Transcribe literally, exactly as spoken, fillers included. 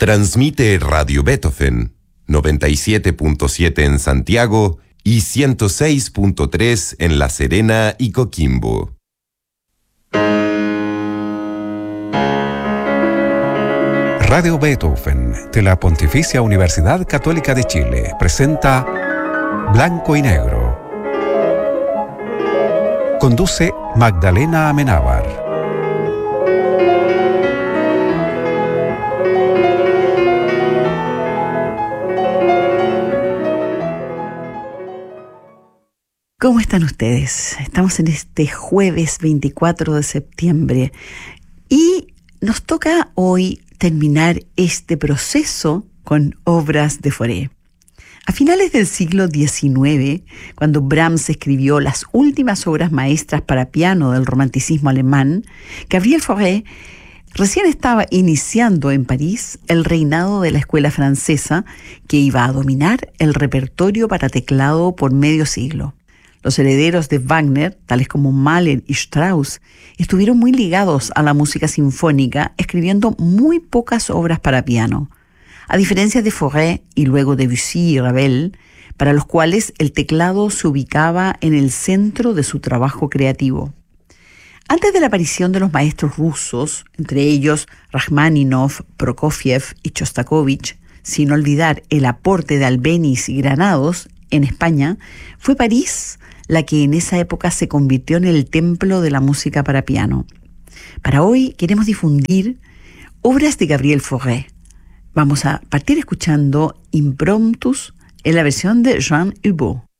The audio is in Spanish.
Transmite Radio Beethoven, noventa y siete punto siete en Santiago y ciento seis punto tres en La Serena y Coquimbo. Radio Beethoven, de la Pontificia Universidad Católica de Chile, presenta Blanco y Negro. Conduce Magdalena Amenábar. ¿Cómo están ustedes? Estamos en este jueves veinticuatro de septiembre y nos toca hoy terminar este proceso con obras de Fauré. A finales del siglo diecinueve, cuando Brahms escribió las últimas obras maestras para piano del romanticismo alemán, Gabriel Fauré recién estaba iniciando en París el reinado de la escuela francesa que iba a dominar el repertorio para teclado por medio siglo. Los herederos de Wagner, tales como Mahler y Strauss, estuvieron muy ligados a la música sinfónica, escribiendo muy pocas obras para piano. A diferencia de Fauré y luego de Debussy y Ravel, para los cuales el teclado se ubicaba en el centro de su trabajo creativo. Antes de la aparición de los maestros rusos, entre ellos Rachmaninoff, Prokofiev y Chostakovich, sin olvidar el aporte de Albéniz y Granados, en España, fue París la que en esa época se convirtió en el templo de la música para piano. Para hoy queremos difundir obras de Gabriel Fauré. Vamos a partir escuchando Impromptus en la versión de Jean Hubaut.